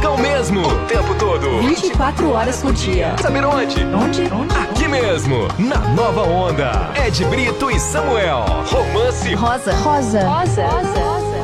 legal mesmo, o tempo todo. 24 horas por dia. Saber onde? Onde? Aqui mesmo, na Nova Onda. Ed Brito e Samuel. Romance Rosa.